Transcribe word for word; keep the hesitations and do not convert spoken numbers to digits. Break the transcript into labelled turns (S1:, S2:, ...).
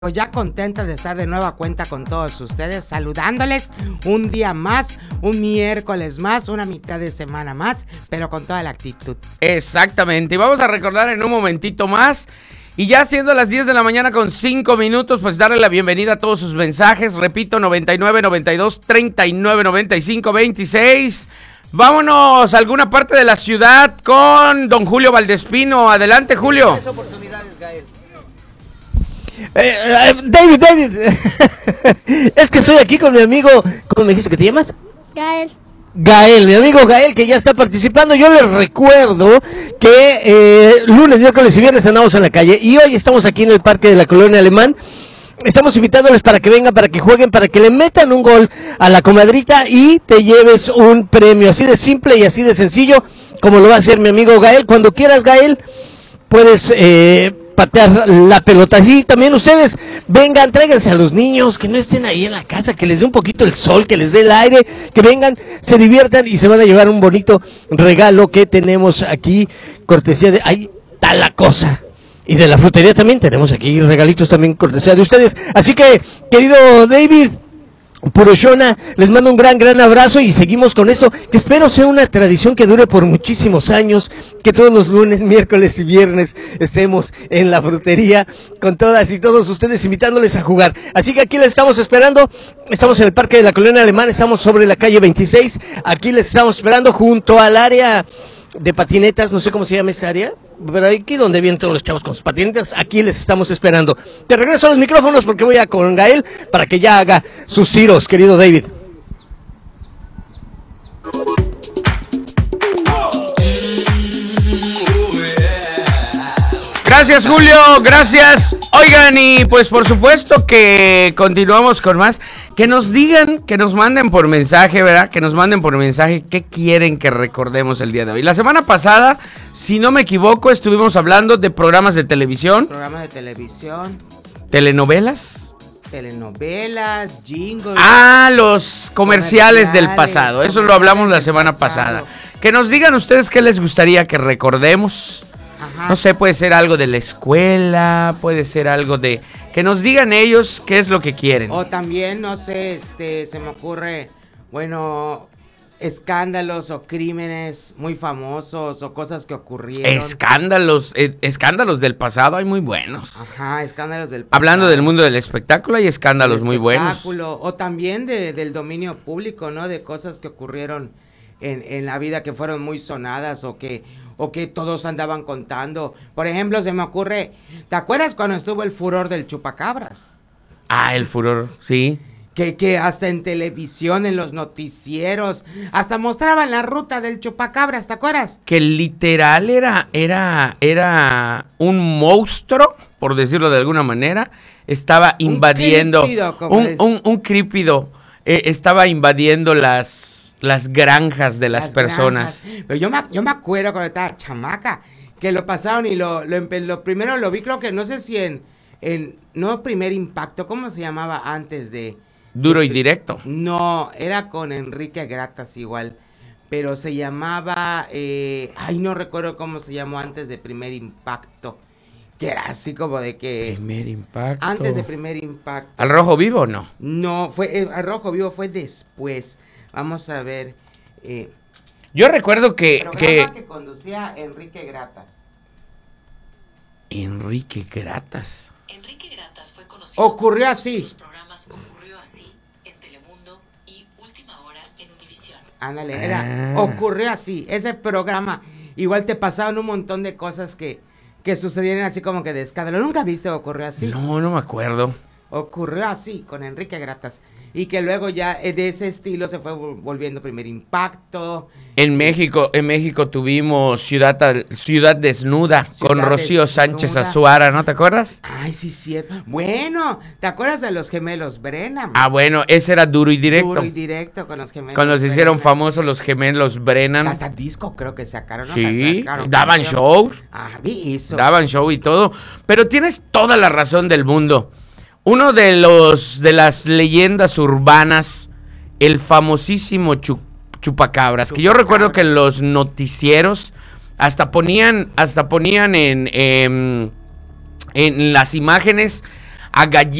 S1: Pues ya contenta de estar de nueva cuenta con todos ustedes, saludándoles un día más, un miércoles más, una mitad de semana más, pero con toda la actitud.
S2: Exactamente, y vamos a recordar en un momentito más, y ya siendo las diez de la mañana con cinco minutos, pues darle la bienvenida a todos sus mensajes, repito, noventa y nueve, noventa y dos, treinta y nueve, noventa y cinco, veintiséis. Vámonos a alguna parte de la ciudad con don Julio Valdespino. Adelante, Julio.
S3: Tienes oportunidades, Gael. Eh, eh, David, David, es que estoy aquí con mi amigo, ¿cómo me dijiste que te llamas?
S4: Gael.
S3: Gael, mi amigo Gael, que ya está participando. Yo les recuerdo que eh, lunes, miércoles y viernes andamos en la calle y hoy estamos aquí en el Parque de la Colonia Alemán. Estamos invitándoles para que vengan, para que jueguen, para que le metan un gol a la comadrita y te lleves un premio, así de simple y así de sencillo como lo va a hacer mi amigo Gael. Cuando quieras, Gael, puedes eh, patear la pelota. Así también ustedes vengan, tráiganse a los niños, que no estén ahí en la casa, que les dé un poquito el sol, que les dé el aire, que vengan, se diviertan y se van a llevar un bonito regalo que tenemos aquí, cortesía de... ¡Ahí está la cosa! Y de la frutería también tenemos aquí regalitos también cortesía de ustedes. Así que, querido David, Puroshona, les mando un gran, gran abrazo y seguimos con esto, que espero sea una tradición que dure por muchísimos años, que todos los lunes, miércoles y viernes estemos en la frutería con todas y todos ustedes invitándoles a jugar. Así que aquí les estamos esperando, estamos en el Parque de la Colonia Alemán, estamos sobre la calle veintiséis, aquí les estamos esperando junto al área de patinetas, no sé cómo se llama esa área, pero aquí donde vienen todos los chavos con sus patinetas, aquí les estamos esperando. Te regreso a los micrófonos porque voy a con Gael para que ya haga sus tiros, querido David.
S2: Gracias, Julio, gracias. Oigan, y pues por supuesto que continuamos con más. Que nos digan, que nos manden por mensaje, ¿verdad? Que nos manden por mensaje qué quieren que recordemos el día de hoy. La semana pasada, si no me equivoco, estuvimos hablando de programas de televisión.
S1: Programas de televisión.
S2: ¿Telenovelas?
S1: Telenovelas, jingles.
S2: Ah, los comerciales,
S1: comerciales
S2: del pasado. Eso lo hablamos la semana pasada. Que nos digan ustedes qué les gustaría que recordemos.
S1: Ajá.
S2: No sé, puede ser algo de la escuela, puede ser algo de... Que nos digan ellos qué es lo que quieren.
S1: O también, no sé, este, se me ocurre, bueno, escándalos o crímenes muy famosos o cosas que ocurrieron.
S2: Escándalos, eh, escándalos del pasado hay muy buenos.
S1: Ajá, escándalos del pasado.
S2: Hablando del mundo del espectáculo, hay escándalos
S1: Del
S2: muy buenos.
S1: espectáculo, o también de, del dominio público, ¿no? De cosas que ocurrieron en, en la vida que fueron muy sonadas o que... o que todos andaban contando. Por ejemplo, se me ocurre, ¿te acuerdas cuando estuvo el furor del chupacabras?
S2: Ah, el furor, sí.
S1: Que, que hasta en televisión, en los noticieros, hasta mostraban la ruta del chupacabras, ¿te acuerdas?
S2: Que literal era, era, era un monstruo, por decirlo de alguna manera, estaba invadiendo,
S1: un crípido, como
S2: un,
S1: les...
S2: un, un crípido, eh, estaba invadiendo las... las granjas de las, las personas.
S1: Granjas. Pero yo me, yo me acuerdo cuando estaba chamaca, que lo pasaron y lo, lo, lo primero lo vi, creo que no sé si en, en, no Primer Impacto, ¿cómo se llamaba antes de?
S2: Duro
S1: de,
S2: y Directo.
S1: No, era con Enrique Gratas igual, pero se llamaba, eh, ay, no recuerdo cómo se llamó antes de Primer Impacto, que era así como de que...
S2: Primer Impacto.
S1: Antes de Primer Impacto.
S2: ¿Al Rojo Vivo o no?
S1: No, fue, el, al Rojo Vivo fue después. Vamos a ver. Eh,
S2: Yo recuerdo que, que...
S1: que conducía Enrique Gratas.
S2: Enrique Gratas.
S5: Enrique Gratas fue conocido.
S1: Ocurrió así.
S5: Los programas Ocurrió Así en Telemundo y Última Hora en Univisión.
S1: Ándale, era.
S2: Ah.
S1: Ocurrió así. Ese programa. Igual te pasaban un montón de cosas que, que sucedieron así como que de escándalo. ¿Nunca viste Ocurrió Así?
S2: No, no me acuerdo.
S1: Ocurrió Así con Enrique Gratas. Y que luego ya de ese estilo se fue volviendo Primer Impacto.
S2: En México, en México tuvimos Ciudad, Ciudad Desnuda
S1: Ciudad
S2: con Rocío
S1: Desnuda.
S2: Sánchez Azuara, ¿no te acuerdas?
S1: Ay, sí, cierto. Bueno, ¿te acuerdas de los gemelos Brennan?
S2: Ah, bueno, ese era Duro y Directo.
S1: Duro y Directo con los gemelos.
S2: Cuando se hicieron
S1: Brennan.
S2: famosos los gemelos Brennan.
S1: Hasta disco creo que sacaron, ¿no?
S2: Sí,
S1: Sacaron
S2: daban
S1: canción.
S2: shows.
S1: Ah, vi eso.
S2: Daban show y todo. Pero tienes toda la razón del mundo. Uno de los de las leyendas urbanas, el famosísimo chu, Chupacabras, Chupacabras, que yo recuerdo que en los noticieros hasta ponían, hasta ponían en, en, en las imágenes a gallinas